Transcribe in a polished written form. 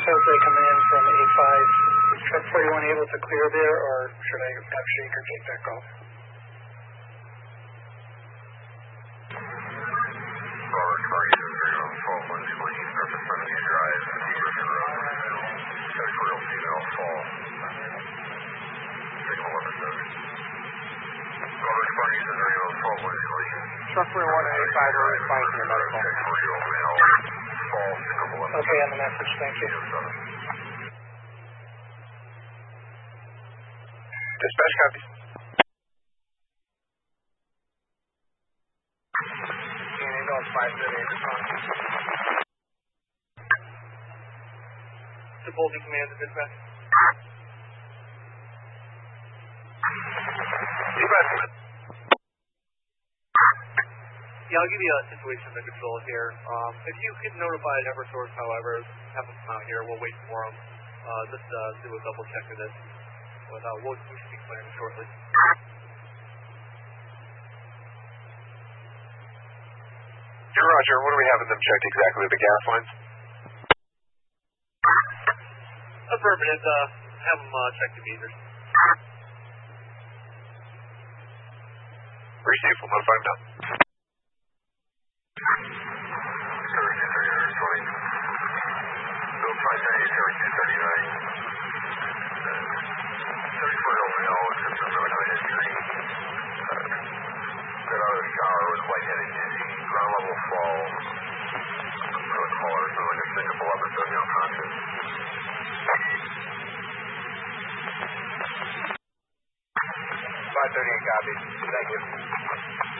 as they come in from A5. Is truck 41 able to clear there, or should I have Shaker take that call? Robert, Target 012 Lynch Lane, Griffin Sunny Drive, Griffin Road. Got a real female fall. Take 11 notes. Robert, Target 012 Lynch Lane. Truck 41 A5 are responding to your medical. Real male fall, take 11. Okay, on the message, thank you. Dispatch copy. Canyon Golf 538 responding. Sepulveda command to dispatch. Dispatch. Yeah, I'll give you a situation under control here. If you could notify Eversource, however, have them come out here. We'll wait for them. Just do a double check of this. But we should be clearing shortly. Roger, what are we having them checked exactly? The gas lines? Affirmative. Have them check the meters. Receive, we'll notify them now. Bill 598, 239.